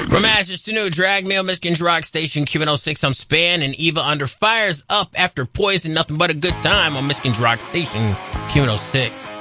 From Ashes to New, Drag Mail, Michigan's Rock Station, Q106. I'm Span, and Eva Under Fire's up after Poison. Nothing but a good time on Michigan's Rock Station, Q106.